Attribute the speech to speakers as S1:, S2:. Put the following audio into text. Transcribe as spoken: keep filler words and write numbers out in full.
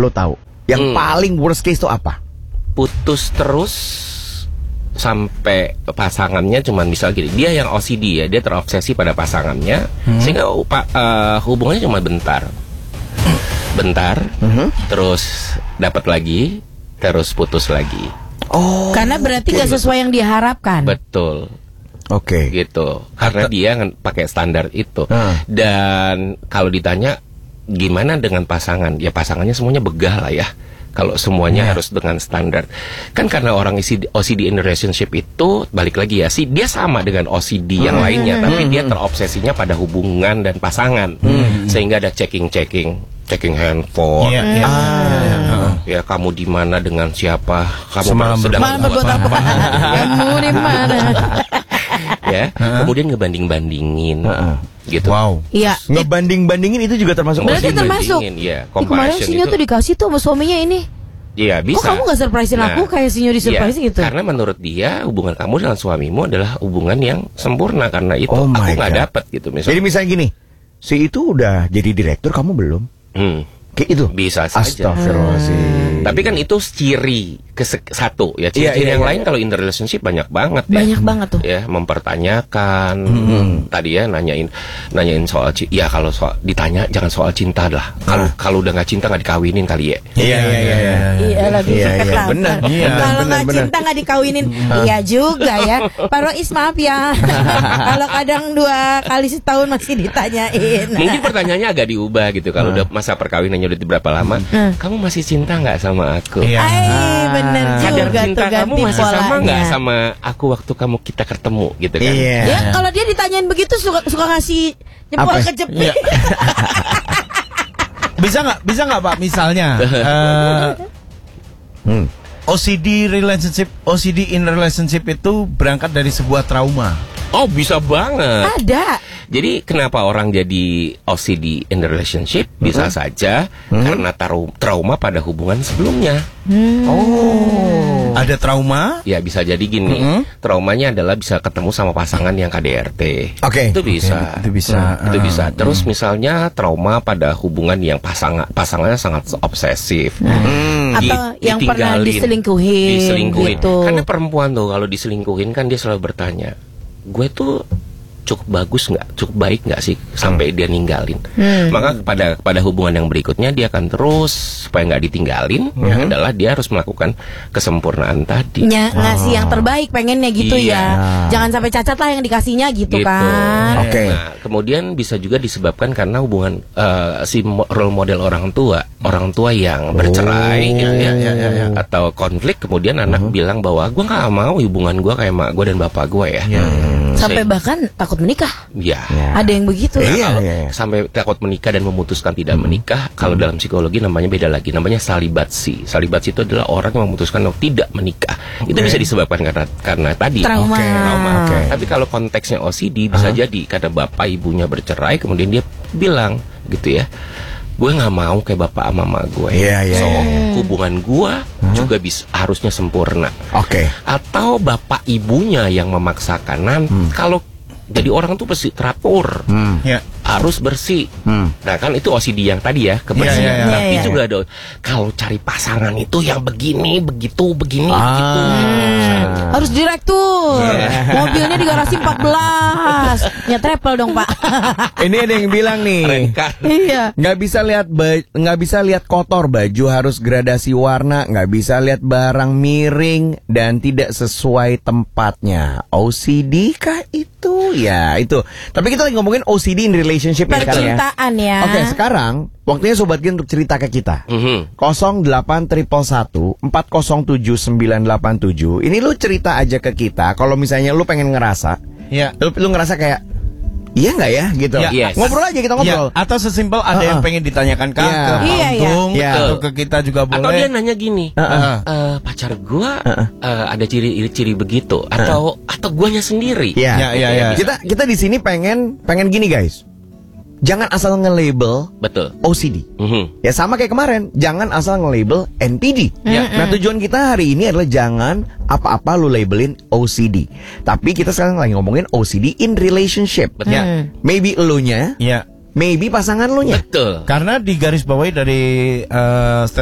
S1: lo tahu. Yang
S2: Hmm.
S1: paling worst case itu apa?
S2: Putus terus sampai pasangannya cuman misal gini, dia yang O C D ya, dia terobsesi pada pasangannya, hmm. sehingga uh, uh, hubungannya cuma bentar, bentar, hmm. terus dapat lagi, terus putus lagi.
S1: Oh,
S3: karena berarti
S1: okay.
S3: gak sesuai yang diharapkan.
S2: Betul.
S1: Oke.
S2: Okay. Gitu. Karena dia kan pakai standar itu. Hmm. Dan kalau ditanya gimana dengan pasangan, ya pasangannya semuanya begah lah ya. Kalau semuanya yeah. harus dengan standar. Kan karena orang O C D in relationship itu, balik lagi ya, sih dia sama dengan O C D yang hmm. lainnya, hmm. tapi dia terobsesinya pada hubungan dan pasangan. Hmm. Sehingga ada checking-checking, checking handphone.
S4: Yeah, yeah.
S2: Ah. Ya, kamu di mana dengan siapa? Kamu
S4: semalam
S2: sedang
S3: berbuat apa? Kamu di mana?
S2: Ya, uh-huh. kemudian ngebanding-bandingin. Uh-huh. Gitu.
S4: Wow.
S3: Iya.
S1: Ngebanding-bandingin itu juga termasuk.
S3: Berarti termasuk.
S2: Ya,
S3: kemarin Sinyo tuh dikasih tuh sama suaminya ini.
S2: Iya, bisa.
S3: Kok kamu gak surprisein nah, aku kayak Sinyo disurprise ya, gitu?
S2: Karena menurut dia hubungan kamu dengan suamimu adalah hubungan yang sempurna, karena itu
S1: oh
S2: aku nggak dapat gitu misalnya.
S1: Jadi misalnya gini, si itu udah jadi direktur, kamu belum?
S2: Hmm.
S1: Kayak itu.
S2: Bisa saja.
S1: Astagfirullahaladzim.
S2: Tapi kan itu ciri ke satu ya. Ciri,
S1: iya, iya,
S2: yang
S1: iya.
S2: lain kalau in the relationship banyak banget
S3: ya. Banyak
S2: ya.
S3: banget tuh.
S2: Ya, mempertanyakan hmm. tadi ya, nanyain nanyain soal cinta. Ya kalau soal ditanya jangan soal cinta lah. Kalau ah. kalau udah nggak cinta nggak dikawinin kali ya.
S1: Iya iya iya. Iya,
S3: iya lagi
S1: iya, iya, benar.
S3: Iya, kalau nggak cinta nggak dikawinin, iya juga ya. Pak Rois maaf ya. Kalau kadang dua kali setahun masih ditanyain.
S2: Mungkin pertanyaannya agak diubah gitu. Kalau udah masa perkawinannya udah berapa lama, kamu masih cinta nggak sama aku?
S4: Iya.
S3: Ay, bener
S2: kadar
S3: juga
S2: cinta
S3: tuh,
S2: kamu masih
S3: polanya.
S2: sama nggak sama aku waktu kamu kita ketemu gitu kan?
S1: Iya.
S3: Ya kalau dia ditanyain begitu suka suka ngasih jempol kejepit.
S4: Iya. Bisa nggak? Bisa nggak Pak? Misalnya uh, hmm. O C D relationship, O C D in relationship itu berangkat dari sebuah trauma.
S2: Oh, bisa banget.
S3: Ada.
S2: Jadi kenapa orang jadi O C D in the relationship? Bisa mm-hmm. saja mm-hmm. karena taru, trauma pada hubungan sebelumnya.
S3: Hmm.
S4: Oh. Ada trauma?
S2: Ya bisa jadi gini. Mm-hmm. Traumanya adalah bisa ketemu sama pasangan yang K D R T.
S1: Oke. Okay.
S2: Itu bisa.
S4: Okay, itu bisa.
S2: Hmm, itu bisa. Terus
S4: mm.
S2: misalnya trauma pada hubungan yang pasangan pasangannya sangat obsesif.
S3: Hmm.
S2: Di,
S3: Atau yang pernah diselingkuhin.
S2: Diselingkuhin.
S3: Gitu.
S2: Karena perempuan tuh kalau diselingkuhin kan dia selalu bertanya, gue tuh cukup bagus nggak, cukup baik nggak sih sampai hmm. dia ninggalin. Hmm. Maka pada pada hubungan yang berikutnya dia akan terus supaya nggak ditinggalin hmm. ya adalah dia harus melakukan kesempurnaan tadi.
S3: Ya, ngasih oh. yang terbaik pengennya gitu
S2: iya.
S3: ya. Jangan sampai cacat lah yang dikasihnya gitu,
S2: gitu.
S3: kan.
S1: Oke. Okay.
S2: Nah, kemudian bisa juga disebabkan karena hubungan uh, si role model orang tua, orang tua yang bercerai
S1: oh.
S2: gitu ya,
S4: ya, ya, ya.
S2: atau konflik kemudian anak uh-huh. bilang bahwa gue nggak mau hubungan gue kayak mak gue dan bapak gue ya.
S4: ya.
S2: Hmm.
S3: Sampai bahkan takut menikah.
S2: Ya.
S1: ya.
S3: Ada yang begitu.
S2: Nah,
S1: iya,
S2: kalau
S1: iya.
S2: sampai takut menikah dan memutuskan tidak hmm. menikah, kalau hmm. dalam psikologi namanya beda lagi, namanya salibatsi. Salibatsi itu adalah orang yang memutuskan untuk tidak menikah. Okay. Itu bisa disebabkan karena karena tadi
S3: trauma.
S2: Okay. trauma.
S1: Okay.
S2: Tapi kalau konteksnya O C D bisa uh-huh. jadi karena bapak ibunya bercerai, kemudian dia bilang gitu ya, gue nggak mau kayak bapak sama mama gue.
S1: Yeah, yeah,
S2: so
S1: yeah, yeah.
S2: hubungan gue uh-huh. juga bisa harusnya sempurna.
S1: Oke. Okay.
S2: Atau bapak ibunya yang memaksakan. Nah, hmm. kalau jadi orang tuh pasti teratur,
S1: hmm.
S4: ya.
S2: harus bersih.
S1: Hmm.
S2: Nah kan itu O C D yang tadi ya, kebersihan.
S4: Ya, ya, ya.
S2: Tapi
S3: ya, ya.
S2: juga ada kalau cari pasangan itu yang begini, begitu, begini,
S1: ah.
S2: begitu.
S3: Hmm. Harus direktur. Yeah. Mobilnya di garasi empat belas. Ya travel dong Pak.
S1: Ini ada yang bilang nih.
S3: Iya.
S1: Nggak bisa lihat nggak bisa lihat kotor, baju harus gradasi warna, nggak bisa lihat barang miring dan tidak sesuai tempatnya. O C D kah itu? Ya itu. Tapi kita lagi ngomongin O C D in relationship ya,
S3: percintaan ya.
S1: Oke, sekarang waktunya Sobat Gen untuk cerita ke kita.
S2: Mm-hmm.
S1: nol delapan satu satu satu empat nol tujuh sembilan delapan tujuh. Ini lu cerita aja ke kita. Kalau misalnya lu pengen ngerasa,
S4: ya.
S1: lu, lu ngerasa kayak iya nggak ya gitu.
S2: Ya, yes.
S1: Ngobrol aja kita ngobrol.
S4: Ya, atau sesimpel ada
S1: uh-uh.
S4: yang pengen ditanyakan ke,
S1: yeah.
S4: ke Pak
S3: Iya,
S4: Untung
S1: iya.
S4: atau ke kita juga boleh.
S2: Atau dia nanya gini,
S1: Uh-uh.
S2: uh, pacar gua
S1: Uh-uh.
S2: uh, ada ciri-ciri begitu, atau uh-uh. atau guanya sendiri.
S1: Iya.
S4: Ya, ya, ya.
S1: Kita kita di sini pengen pengen gini guys. Jangan asal nge-label
S2: Betul.
S1: O C D.
S2: Mm-hmm.
S1: Ya sama kayak kemarin, jangan asal nge-label N P D.
S2: Ya.
S1: Nah tujuan kita hari ini adalah jangan apa-apa lu labelin O C D. Tapi kita sekarang lagi ngomongin O C D in relationship.
S2: Betul.
S1: Ya. Maybe elunya,
S4: Ya.
S1: maybe pasangan lu nya.
S2: Betul.
S4: Karena di garis bawahi dari uh,